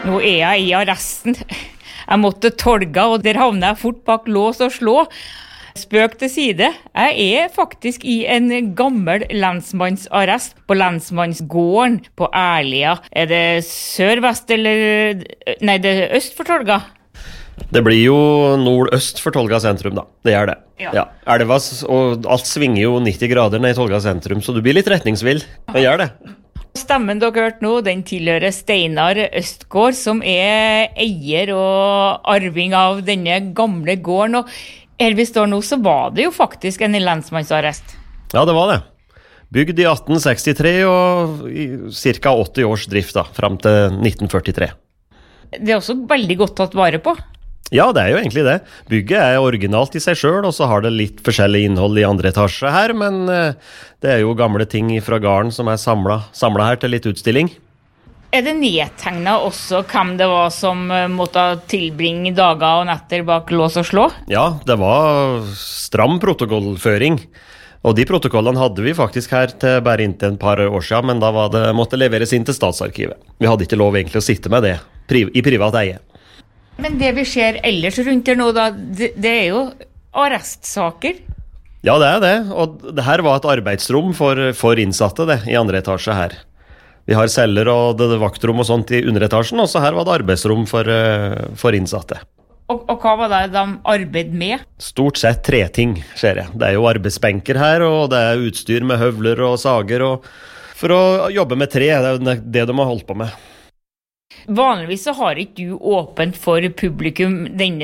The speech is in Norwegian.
Nå jeg I arresten. Jeg måtte tolga, og der havnet jeg fort bak lås og slå. Spøk til side. Jeg faktisk I en gammel lensmannsarrest på lensmannsgården på Ærlia. Det sør-vest eller... Nei, det øst for Tolga. Det blir jo nord-øst for Tolga sentrum, da. Det det. Ja. Elva, og alt svinger jo 90 grader ned I Tolga sentrum, så du blir litt retningsvill. Det det. Stemmen dere hørte nå, den tilhører Steinar Østgård, som eier og arving av denne gamle gården. Og her vi står nå, så var det jo faktisk en lensmannsarrest. Ja, det var det. Bygd I 1863 og I ca. 80 års drift da, frem til 1943. Det også veldig godt tatt vare på. Ja, det jo egentlig det. Bygget originalt I seg selv, og så har det litt forskjellig innhold I andre etasje her, men det jo gamle ting fra gården som samlet her til litt utstilling. Det nedtegnet også hvem det var som måtte tilbringe dager og netter bak lås og slå? Ja, det var stram protokollføring. Og de protokollene hadde vi faktisk her til bare inntil en par år siden, men da måtte leveres inn til Statsarkivet. Vi hadde ikke lov egentlig å sitte med det I privat eie. Men det vi ser ellers rundt her nå, da, det jo arrestsaker. Ja, det. Og det her var et arbeidsrom for innsatte I andre etasje her. Vi har celler og vaktrom og sånt I underetasjen, og så her var det arbeidsrom for innsatte. Og hva var det de arbeid med? Stort sett 3 ting, ser jeg. Det jo arbeidsbenker her, og det utstyr med høvler og sager, og for å jobbe med tre, det de har holdt på med. Vanligvis så har ikke du åpent for publikum denne